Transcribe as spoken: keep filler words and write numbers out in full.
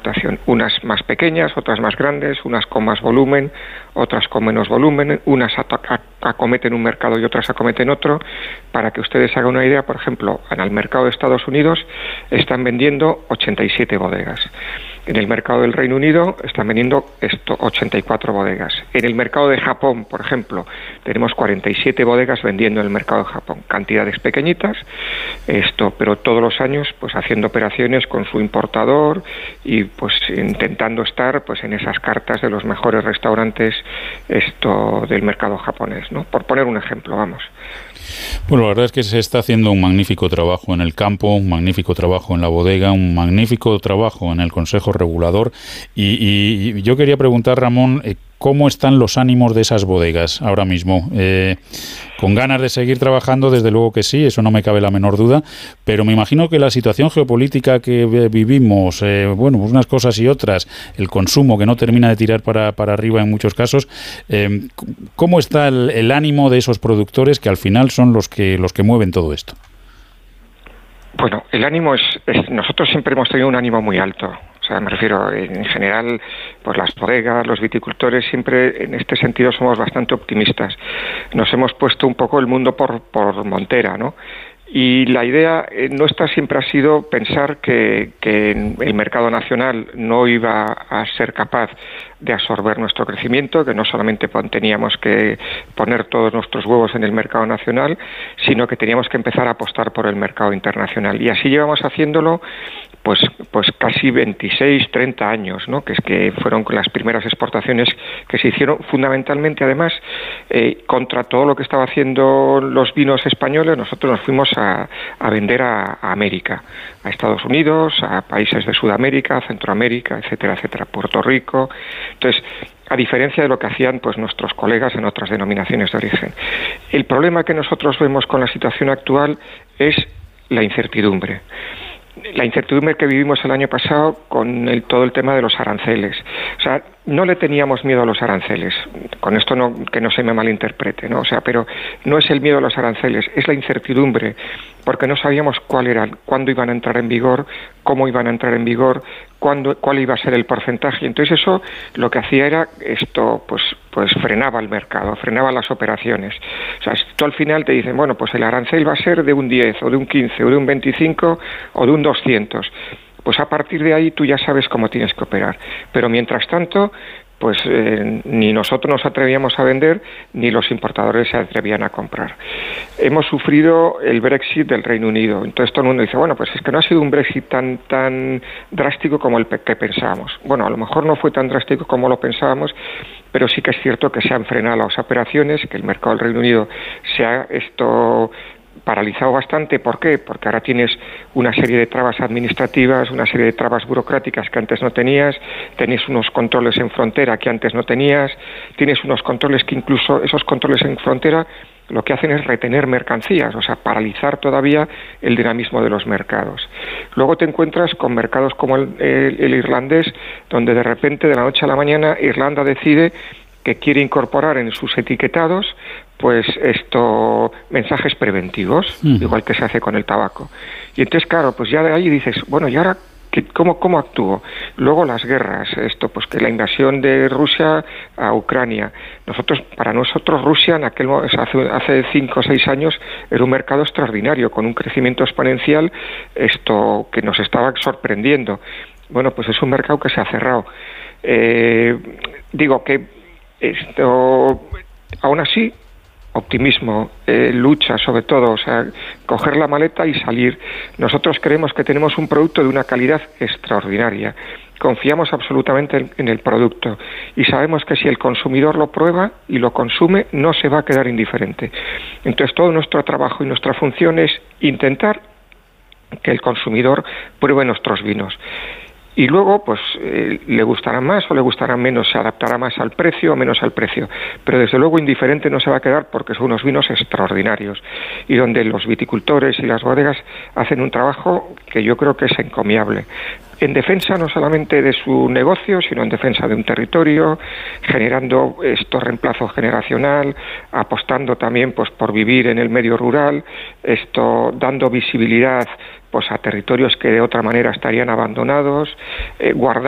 exportación. Unas más pequeñas, otras más grandes, unas con más volumen, otras con menos volumen, unas acometen un mercado y otras acometen otro. Para que ustedes hagan una idea, por ejemplo, en el mercado de Estados Unidos están vendiendo ochenta y siete bodegas. En el mercado del Reino Unido están vendiendo esto, ochenta y cuatro bodegas. En el mercado de Japón, por ejemplo, tenemos cuarenta y siete bodegas vendiendo en el mercado de Japón. Cantidades pequeñitas, esto, pero todos los años pues haciendo operaciones con su importador y pues intentando estar pues en esas cartas de los mejores restaurantes esto del mercado japonés, ¿no? Por poner un ejemplo, vamos. Bueno, la verdad es que se está haciendo un magnífico trabajo en el campo, un magnífico trabajo en la bodega, un magnífico trabajo en el Consejo Regulador y, y yo quería preguntar, Ramón, ¿cómo están los ánimos de esas bodegas ahora mismo? Eh, con ganas de seguir trabajando, desde luego que sí, eso no me cabe la menor duda, pero me imagino que la situación geopolítica que vivimos, eh, bueno, unas cosas y otras, el consumo que no termina de tirar para, para arriba en muchos casos, eh, ¿cómo está el, el ánimo de esos productores que al final son los que los que mueven todo esto? Bueno, el ánimo es, es nosotros siempre hemos tenido un ánimo muy alto. O sea, me refiero, en general, pues las bodegas, los viticultores, siempre en este sentido somos bastante optimistas. Nos hemos puesto un poco el mundo por, por montera, ¿no? Y la idea eh, nuestra siempre ha sido pensar que, que el mercado nacional no iba a ser capaz de absorber nuestro crecimiento, que no solamente teníamos que poner todos nuestros huevos en el mercado nacional, sino que teníamos que empezar a apostar por el mercado internacional. Y así llevamos haciéndolo pues pues casi veintiséis, treinta años, ¿no? Que es que fueron las primeras exportaciones que se hicieron, fundamentalmente además eh, contra todo lo que estaba haciendo los vinos españoles. Nosotros nos fuimos a, a vender a, a América, a Estados Unidos, a países de Sudamérica, Centroamérica, etcétera, etcétera, Puerto Rico. Entonces, a diferencia de lo que hacían pues nuestros colegas en otras denominaciones de origen. El problema que nosotros vemos con la situación actual es la incertidumbre. La incertidumbre que vivimos el año pasado con el, todo el tema de los aranceles. O sea, no le teníamos miedo a los aranceles. Con esto no, que no se me malinterprete, ¿no? O sea, pero no es el miedo a los aranceles, es la incertidumbre, porque no sabíamos cuál eran, cuándo iban a entrar en vigor, cómo iban a entrar en vigor, cuándo, cuál iba a ser el porcentaje. Entonces eso lo que hacía era esto, pues, pues frenaba el mercado, frenaba las operaciones. O sea, tú al final te dicen, bueno, pues el arancel va a ser de un diez, o de un quince, o de un veinticinco, o de un doscientos. Pues a partir de ahí tú ya sabes cómo tienes que operar. Pero mientras tanto, pues eh, ni nosotros nos atrevíamos a vender, ni los importadores se atrevían a comprar. Hemos sufrido el Brexit del Reino Unido. Entonces todo el mundo dice, bueno, pues es que no ha sido un Brexit tan tan drástico como el que pensábamos. Bueno, a lo mejor no fue tan drástico como lo pensábamos, pero sí que es cierto que se han frenado las operaciones, que el mercado del Reino Unido se ha esto paralizado bastante. ¿Por qué? Porque ahora tienes una serie de trabas administrativas, una serie de trabas burocráticas que antes no tenías, tenés unos controles en frontera que antes no tenías, tienes unos controles que incluso esos controles en frontera lo que hacen es retener mercancías, o sea, paralizar todavía el dinamismo de los mercados. Luego te encuentras con mercados como el, el, el irlandés, donde de repente, de la noche a la mañana, Irlanda decide que quiere incorporar en sus etiquetados pues esto mensajes preventivos, mm. igual que se hace con el tabaco. Y entonces, claro, pues ya de ahí dices, bueno, ¿y ahora qué, cómo, cómo actúo? Luego las guerras, esto, pues que la invasión de Rusia a Ucrania. Nosotros, para nosotros Rusia en aquel hace hace cinco o seis años era un mercado extraordinario, con un crecimiento exponencial, esto que nos estaba sorprendiendo. Bueno, pues es un mercado que se ha cerrado. Eh, digo que esto, aún así, optimismo, eh, lucha sobre todo, o sea, coger la maleta y salir. Nosotros creemos que tenemos un producto de una calidad extraordinaria. Confiamos absolutamente en, en el producto y sabemos que si el consumidor lo prueba y lo consume, no se va a quedar indiferente. Entonces, todo nuestro trabajo y nuestra función es intentar que el consumidor pruebe nuestros vinos. Y luego, pues, eh, le gustará más o le gustará menos, se adaptará más al precio o menos al precio. Pero desde luego indiferente no se va a quedar porque son unos vinos extraordinarios y donde los viticultores y las bodegas hacen un trabajo que yo creo que es encomiable. En defensa no solamente de su negocio, sino en defensa de un territorio, generando esto reemplazo generacional, apostando también pues por vivir en el medio rural, esto dando visibilidad pues a territorios que de otra manera estarían abandonados, eh, guardando